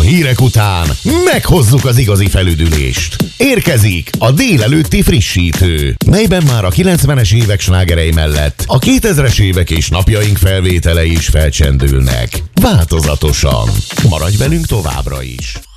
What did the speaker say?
hírek után meghozzuk az igazi felüdülést. Érkezik a délelőtti frissítő, melyben már a 90-es évek slágerei mellett a 2000-es évek és napjaink felvételei is felcsendülnek. Változatosan. Maradj velünk továbbra is.